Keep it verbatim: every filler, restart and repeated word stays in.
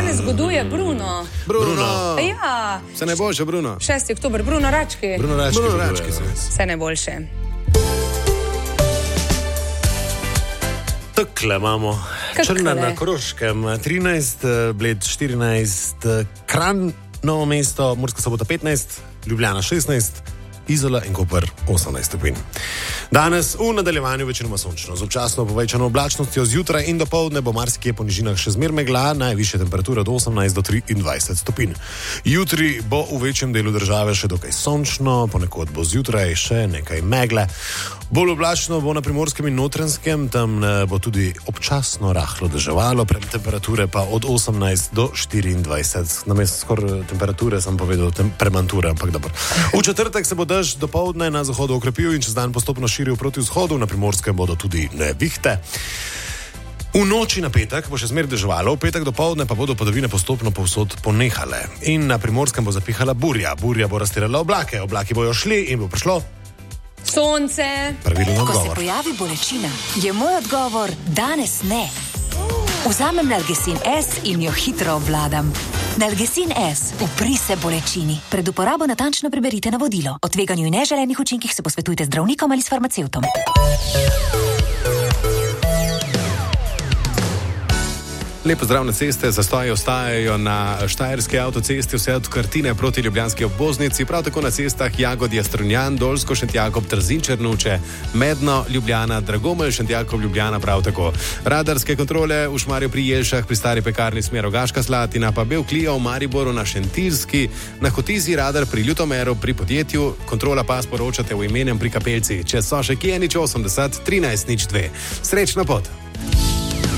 danes zgoduje Bruno. Bruno. Ja. Vse najboljše, Bruno. šesti oktober, Bruno Rački. Bruno Rački. Bruno Rački. Vse najboljše. Takle imamo. Kakle? Črna na Koroškem, trinajst, Bled štirinajst, Kranj, Novo mesto, Murska Sobota petnajst, Ljubljana šestnajst, Izola in Koper osemnajst stopinj. Danes v nadaljevanju večinoma sončno, z občasno povečano oblačnostjo zjutraj in dopoldne bo marsikje po nižinah še zmer megla, najvišje temperature od osemnajst do triindvajset stopinj. Jutri bo v večjem delu države še dokaj sončno, ponekod bo zjutraj še nekaj megle. Bolj oblačno bo na Primorskem in Notranjskem, tam bo tudi občasno rahlo deževalo, temperature pa od osemnajst do štiriindvajset. Namesto skoraj temperature sem povedal tem, premanture, ampak dobro. V četrtek se bo dež dopoldne na zahodu okrepil in čez dan postopno širil proti vzhodu, na Primorskem bodo tudi nevihte. V noči na petek bo še zmer deževalo, v petek dopoldne pa bodo padavine postopno povsod ponehale. In na Primorskem bo zapihala burja. Burja bo raztirala oblake, oblaki bojo šli in bo prišlo sonce. Pravilno odgovor. Ko se pojavi bolečina, je moj odgovor danes ne. Vzamem Nalgecin S in jo hitro obvladam. Nalgecin S, upri se bolečini. Pred uporabo natančno preberite navodilo. O tveganju in neželenih učinkih se posvetujte z zdravnikom ali s farmacevtom. Lepo zdrav na ceste, zastoji ostajajo na štajerski avtocesti vse od Krtine proti ljubljanski obvoznici, prav tako na cestah Jagodje, Strunjan, Dolsko, Šentjakob, Trzin, Črnuče, Medno, Ljubljana, Dragomelj, Šentjakov, Ljubljana prav tako. Radarske kontrole v Šmarju pri Jelšah, pri Stari pekarni smer Rogaška Slatina, pa Bevklija v Mariboru na Šentilski, na Hotizi radar pri Ljutomeru, pri podjetju, kontrola pas poročate v imenem pri Kapelci. Če so še kje, nič osemdeset, trinajst nič dve. Srečno pot!